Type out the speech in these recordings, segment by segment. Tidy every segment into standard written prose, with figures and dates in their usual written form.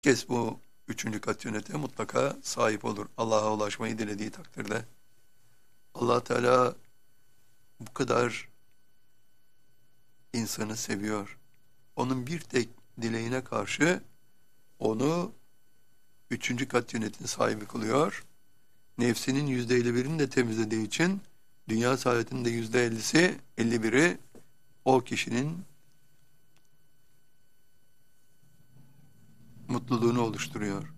Herkes bu üçüncü kat yönetime mutlaka sahip olur. Allah'a ulaşmayı dilediği takdirde. Allah Teala bu kadar insanı seviyor. Onun bir tek dileğine karşı onu üçüncü kat yönetim sahibi kılıyor. Nefsinin %51'ini de temizlediği için dünya saadetinin de %50'si, 51'i o kişinin mutluluğunu oluşturuyor.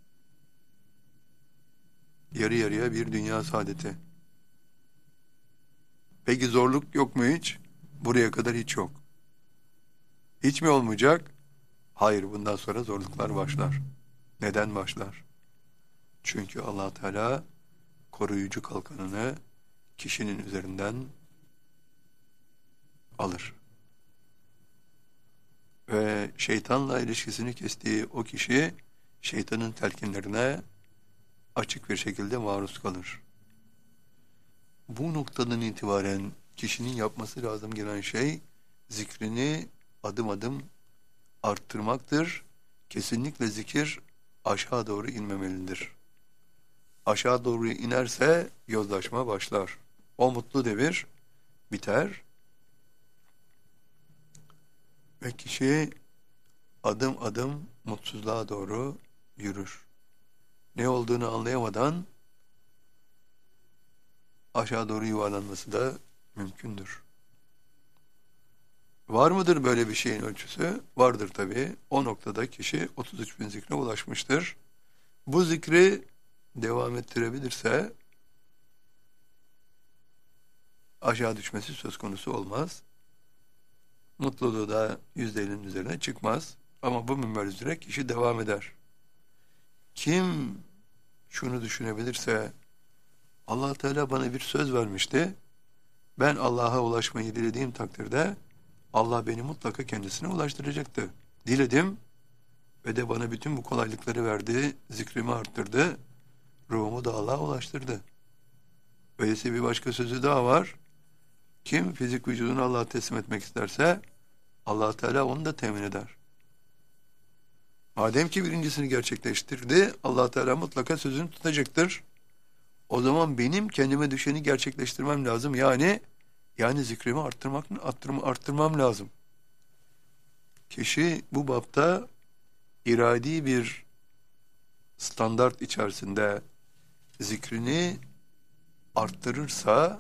Yarı yarıya bir dünya saadeti. Peki zorluk yok mu hiç? Buraya kadar hiç yok. Hiç mi olmayacak? Hayır, bundan sonra zorluklar başlar. Neden başlar? Çünkü Allah Teala koruyucu kalkanını kişinin üzerinden alır. Ve şeytanla ilişkisini kestiği o kişi şeytanın telkinlerine açık bir şekilde maruz kalır. Bu noktadan itibaren kişinin yapması lazım gelen şey zikrini adım adım arttırmaktır. Kesinlikle zikir aşağı doğru inmemelidir. Aşağı doğru inerse yozlaşma başlar. O mutlu devir biter ve kişi adım adım mutsuzluğa doğru yürür. Ne olduğunu anlayamadan aşağı doğru yuvarlanması da mümkündür. Var mıdır böyle bir şeyin ölçüsü? Vardır tabii. O noktada kişi 33 bin zikre ulaşmıştır. Bu zikri devam ettirebilirse aşağı düşmesi söz konusu olmaz. Mutluluğu da %50'nin üzerine çıkmaz. Ama bu minber üzere kişi devam eder. Kim şunu düşünebilirse, Allah Teala bana bir söz vermişti. Ben Allah'a ulaşmayı dilediğim takdirde Allah beni mutlaka kendisine ulaştıracaktı. Diledim ve de bana bütün bu kolaylıkları verdi, zikrimi arttırdı, ruhumu da Allah'a ulaştırdı. Öyleyse bir başka sözü daha var. Kim fizik vücudunu Allah'a teslim etmek isterse Allah Teala onu da temin eder. Madem ki birincisini gerçekleştirdi, Allah Teala mutlaka sözünü tutacaktır. O zaman benim kendime düşeni gerçekleştirmem lazım. Yani zikrimi arttırmam lazım. Kişi bu bapta iradi bir standart içerisinde zikrini arttırırsa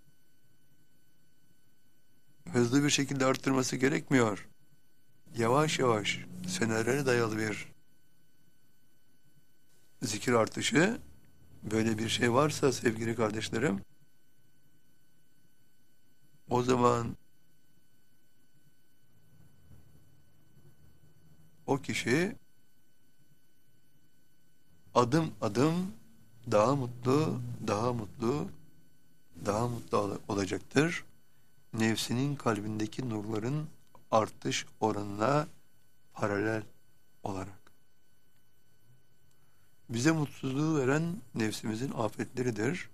hızlı bir şekilde arttırması gerekmiyor. Yavaş yavaş senelere dayalı bir zikir artışı, böyle bir şey varsa sevgili kardeşlerim, o zaman o kişi adım adım daha mutlu, daha mutlu, daha mutlu olacaktır. Nefsinin kalbindeki nurların artış oranına paralel olarak. Bize mutsuzluğu veren nefsimizin afetleridir.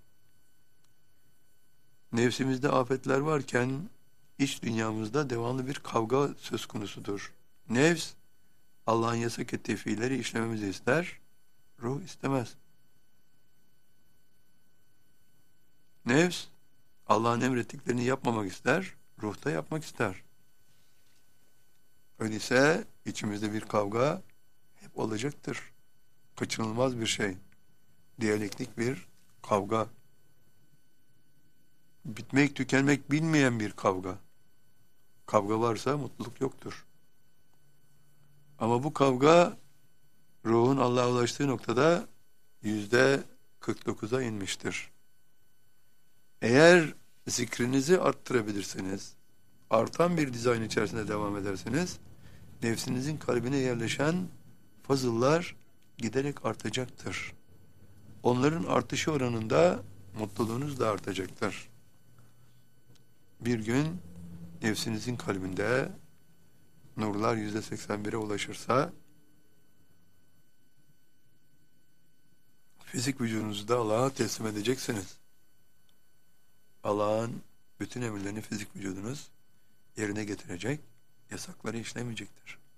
Nefsimizde afetler varken iç dünyamızda devamlı bir kavga söz konusudur. Nefs, Allah'ın yasak ettiği fiilleri işlememizi ister, ruh istemez. Nefs, Allah'ın emrettiklerini yapmamak ister, ruh da yapmak ister. Öyleyse içimizde bir kavga hep olacaktır. Kaçınılmaz bir şey. Diyalektik bir kavga. Bitmek, tükenmek bilmeyen bir kavga. Kavga varsa mutluluk yoktur. Ama bu kavga ruhun Allah'a ulaştığı noktada %49'a inmiştir. Eğer zikrinizi arttırabilirseniz, artan bir dizayn içerisinde devam ederseniz, nefsinizin kalbine yerleşen fazıllar giderek artacaktır. Onların artışı oranında mutluluğunuz da artacaktır. Bir gün nefsinizin kalbinde nurlar %81'e ulaşırsa, fizik vücudunuzu da Allah'a teslim edeceksiniz. Allah'ın bütün emirlerini fizik vücudunuz yerine getirecek, yasakları işlemeyecektir.